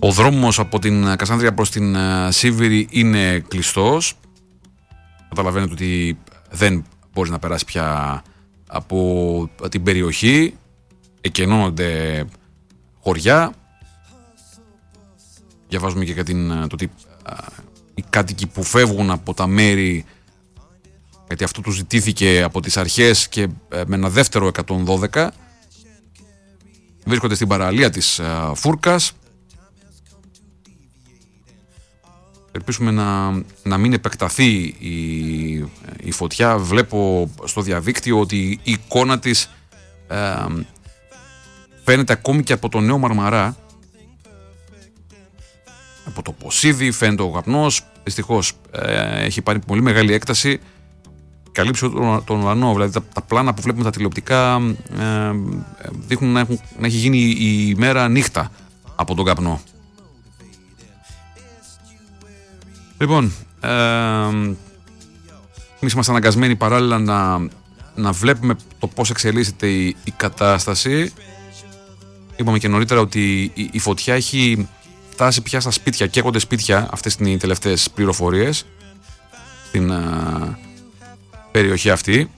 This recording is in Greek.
Ο δρόμος από την Κασάνδρεια προς την Σίβηρη είναι κλειστός. Καταλαβαίνετε ότι δεν μπορεί να περάσει πια από την περιοχή. Εκενώνονται χωριά. Διαβάζουμε και το ότι οι κάτοικοι που φεύγουν από τα μέρη, γιατί αυτό τους ζητήθηκε από τις αρχές και με ένα δεύτερο 112, βρίσκονται στην παραλία της Φούρκας. Ελπίσουμε να μην επεκταθεί η φωτιά. Βλέπω στο διαδίκτυο ότι η εικόνα της φαίνεται ακόμη και από το Νέο Μαρμαρά. Από το Ποσίδι φαίνεται ο καπνός. Δυστυχώς έχει πάρει πολύ μεγάλη έκταση. Καλύψει τον ουρανό. Δηλαδή τα πλάνα που βλέπουμε τα τηλεοπτικά δείχνουν να έχει γίνει η μέρα νύχτα από τον καπνό. Λοιπόν, εμείς είμαστε αναγκασμένοι παράλληλα να βλέπουμε το πώς εξελίσσεται η κατάσταση. Είπαμε και νωρίτερα ότι η φωτιά έχει φτάσει πια στα σπίτια, καίγονται σπίτια, αυτές είναι οι τελευταίες πληροφορίες στην περιοχή αυτή.